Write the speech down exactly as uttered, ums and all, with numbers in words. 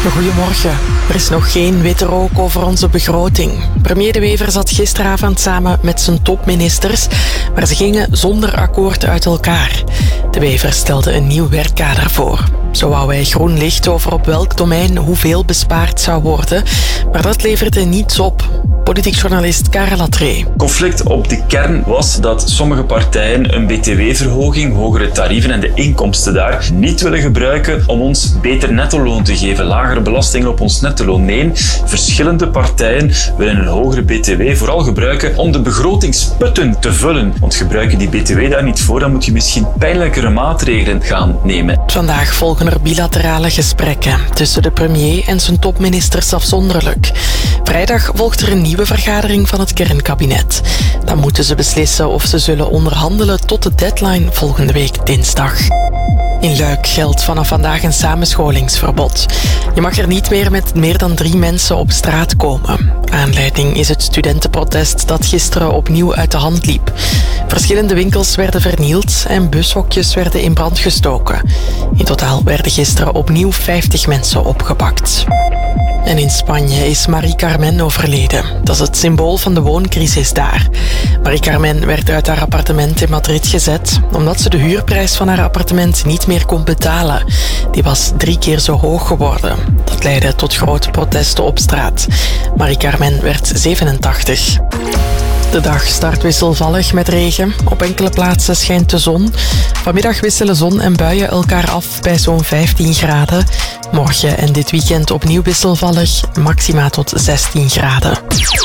Goedemorgen. Er is nog geen witte rook over onze begroting. Premier De Wever zat gisteravond samen met zijn topministers, maar ze gingen zonder akkoord uit elkaar. De Wever stelde een nieuw werkkader voor. Zo wou hij groen licht over op welk domein hoeveel bespaard zou worden, maar dat leverde niets op. Politiek journalist Karel Latree. Conflict op de kern was dat sommige partijen een B T W-verhoging, hogere tarieven en de inkomsten daar niet willen gebruiken om ons beter nettoloon te geven, lagere belastingen op ons nettoloon. Nee, verschillende partijen willen een hogere B T W vooral gebruiken om de begrotingsputten te vullen. Want gebruik je die B T W daar niet voor, dan moet je misschien pijnlijkere maatregelen gaan nemen. Vandaag volgen er bilaterale gesprekken tussen de premier en zijn topministers afzonderlijk. Vrijdag volgt er een nieuwe vergadering van het kernkabinet. Dan moeten ze beslissen of ze zullen onderhandelen tot de deadline volgende week dinsdag. In Luik geldt vanaf vandaag een samenscholingsverbod. Je mag er niet meer met meer dan drie mensen op straat komen. Aanleiding is het studentenprotest dat gisteren opnieuw uit de hand liep. Verschillende winkels werden vernield en bushokjes werden in brand gestoken. In totaal werden gisteren opnieuw vijftig mensen opgepakt. En in Spanje is Marie Carmen overleden. Dat is het symbool van de wooncrisis daar. Marie Carmen werd uit haar appartement in Madrid gezet omdat ze de huurprijs van haar appartement niet meer kon betalen. Die was drie keer zo hoog geworden. Dat leidde tot grote protesten op straat. Marie Carmen werd zevenentachtig. De dag start wisselvallig met regen. Op enkele plaatsen schijnt de zon. Vanmiddag wisselen zon en buien elkaar af bij zo'n vijftien graden. Morgen en dit weekend opnieuw wisselvallig, maxima tot zestien graden.